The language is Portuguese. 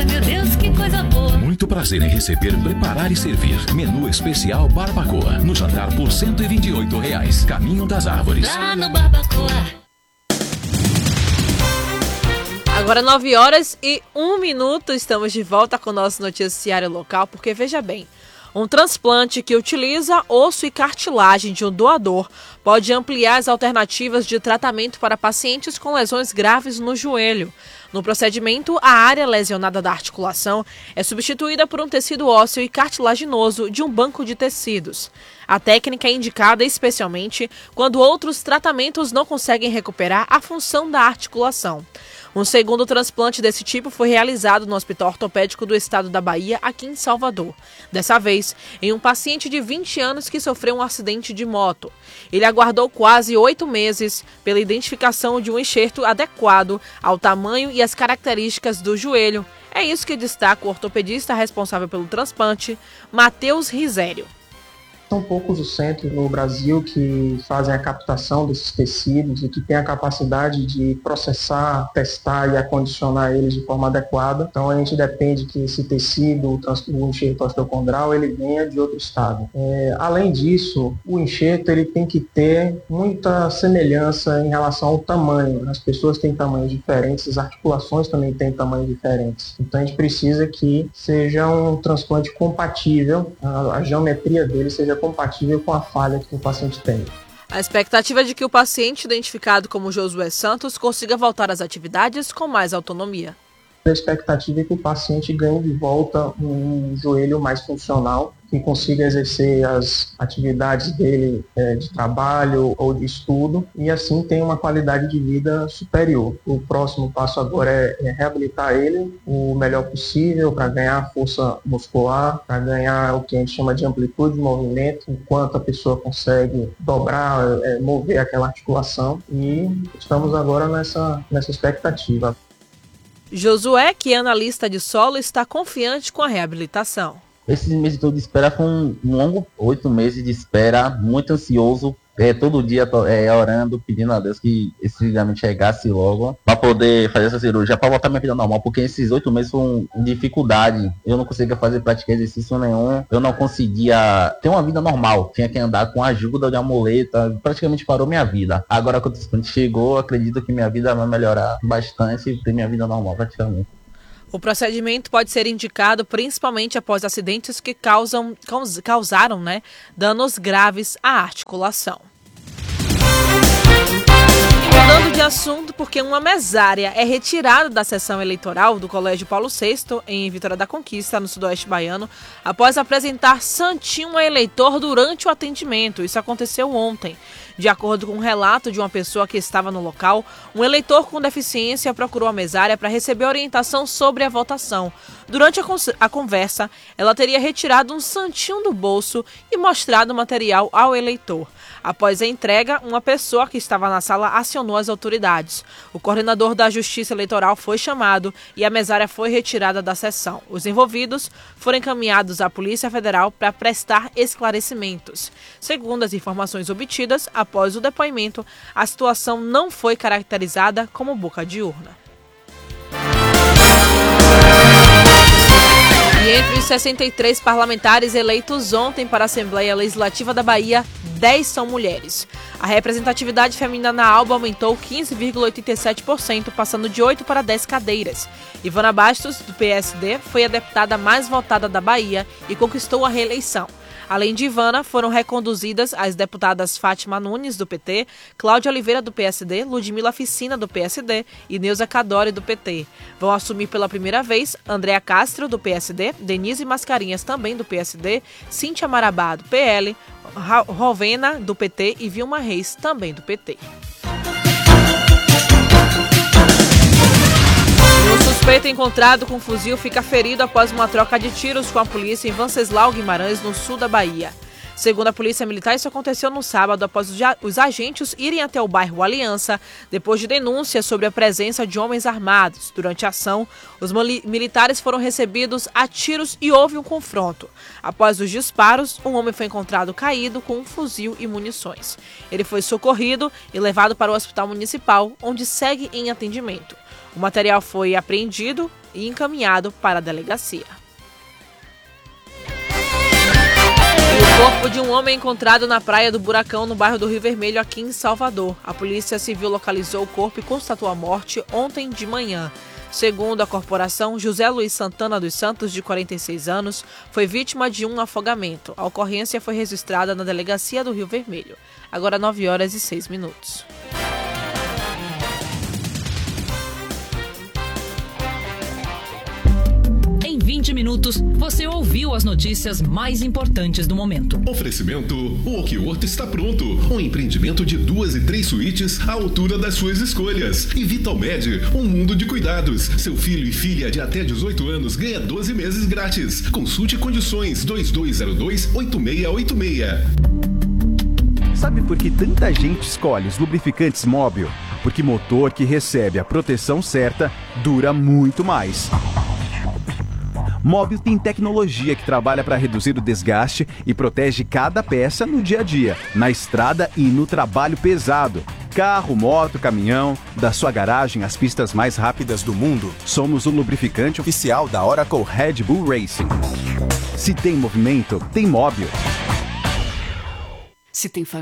meu Deus, que coisa boa. Muito prazer em receber, preparar e servir. Menu especial Barbacoa. No jantar por R$ 128. Caminho das Árvores. Lá no Barbacoa. Agora 9h01, estamos de volta com o nosso noticiário local, porque veja bem, um transplante que utiliza osso e cartilagem de um doador pode ampliar as alternativas de tratamento para pacientes com lesões graves no joelho. No procedimento, a área lesionada da articulação é substituída por um tecido ósseo e cartilaginoso de um banco de tecidos. A técnica é indicada especialmente quando outros tratamentos não conseguem recuperar a função da articulação. Um segundo transplante desse tipo foi realizado no Hospital Ortopédico do Estado da Bahia, aqui em Salvador. Dessa vez, em um paciente de 20 anos que sofreu um acidente de moto. Ele aguardou quase 8 meses pela identificação de um enxerto adequado ao tamanho e às características do joelho. É isso que destaca o ortopedista responsável pelo transplante, Matheus Risério. São poucos os centros no Brasil que fazem a captação desses tecidos e que têm a capacidade de processar, testar e acondicionar eles de forma adequada. Então a gente depende que esse tecido, o enxerto osteocondral, ele venha de outro estado. Além disso, o enxerto ele tem que ter muita semelhança em relação ao tamanho. As pessoas têm tamanhos diferentes, as articulações também têm tamanhos diferentes. Então a gente precisa que seja um transplante compatível, a geometria dele seja compatível com a falha que o paciente tem. A expectativa é de que o paciente identificado como Josué Santos consiga voltar às atividades com mais autonomia. A expectativa é que o paciente ganhe de volta um joelho mais funcional, que consiga exercer as atividades dele de trabalho ou de estudo e assim tenha uma qualidade de vida superior. O próximo passo agora é reabilitar ele o melhor possível para ganhar força muscular, para ganhar o que a gente chama de amplitude de movimento, enquanto a pessoa consegue dobrar, mover aquela articulação, e estamos agora nessa expectativa. Josué, que é analista de solo, está confiante com a reabilitação. Esses meses todos de espera foi um longo 8 meses de espera, muito ansioso, todo dia orando, pedindo a Deus que esse ligamento chegasse logo para poder fazer essa cirurgia, para voltar minha vida normal, porque esses 8 meses foram dificuldade, eu não conseguia praticar exercício nenhum, eu não conseguia ter uma vida normal, tinha que andar com a ajuda de uma muleta, praticamente parou minha vida. Agora que o transplante chegou, acredito que minha vida vai melhorar bastante e ter minha vida normal praticamente. O procedimento pode ser indicado principalmente após acidentes que causaram danos graves à articulação. Mudando de assunto, porque uma mesária é retirada da sessão eleitoral do Colégio Paulo VI, em Vitória da Conquista, no sudoeste baiano, após apresentar santinho a eleitor durante o atendimento. Isso aconteceu ontem. De acordo com um relato de uma pessoa que estava no local, um eleitor com deficiência procurou a mesária para receber orientação sobre a votação. Durante a conversa, ela teria retirado um santinho do bolso e mostrado o material ao eleitor. Após a entrega, uma pessoa que estava na sala acionou as autoridades. O coordenador da Justiça Eleitoral foi chamado e a mesária foi retirada da sessão. Os envolvidos foram encaminhados à Polícia Federal para prestar esclarecimentos. Segundo as informações obtidas, após o depoimento, a situação não foi caracterizada como boca de urna. E entre os 63 parlamentares eleitos ontem para a Assembleia Legislativa da Bahia, 10 são mulheres. A representatividade feminina na ALBA aumentou 15,87%, passando de 8 para 10 cadeiras. Ivana Bastos, do PSD, foi a deputada mais votada da Bahia e conquistou a reeleição. Além de Ivana, foram reconduzidas as deputadas Fátima Nunes, do PT, Cláudia Oliveira, do PSD, Ludmila Ficina, do PSD e Neuza Cadore, do PT. Vão assumir pela primeira vez Andréa Castro, do PSD, Denise Mascarinhas, também do PSD, Cíntia Marabá, do PL, Rovena, do PT e Vilma Reis, também do PT. O suspeito encontrado com fuzil fica ferido após uma troca de tiros com a polícia em Venceslau Guimarães, no sul da Bahia. Segundo a Polícia Militar, isso aconteceu no sábado após os agentes irem até o bairro Aliança, depois de denúncias sobre a presença de homens armados. Durante a ação, os militares foram recebidos a tiros e houve um confronto. Após os disparos, um homem foi encontrado caído com um fuzil e munições. Ele foi socorrido e levado para o hospital municipal, onde segue em atendimento. O material foi apreendido e encaminhado para a delegacia. O corpo de um homem encontrado na praia do Buracão, no bairro do Rio Vermelho, aqui em Salvador. A Polícia Civil localizou o corpo e constatou a morte ontem de manhã. Segundo a corporação, José Luiz Santana dos Santos, de 46 anos, foi vítima de um afogamento. A ocorrência foi registrada na delegacia do Rio Vermelho. Agora 9h06. Em 20 minutos, você ouviu as notícias mais importantes do momento. Oferecimento: o Okiworth está pronto. Um empreendimento de 2 e 3 suítes à altura das suas escolhas. E Vitalmed, um mundo de cuidados. Seu filho e filha de até 18 anos ganha 12 meses grátis. Consulte condições 2202-8686. Sabe por que tanta gente escolhe os lubrificantes Móbil? Porque motor que recebe a proteção certa dura muito mais. Móbil tem tecnologia que trabalha para reduzir o desgaste e protege cada peça no dia a dia, na estrada e no trabalho pesado. Carro, moto, caminhão, da sua garagem às pistas mais rápidas do mundo, somos o lubrificante oficial da Oracle Red Bull Racing. Se tem movimento, tem Móbil. Se tem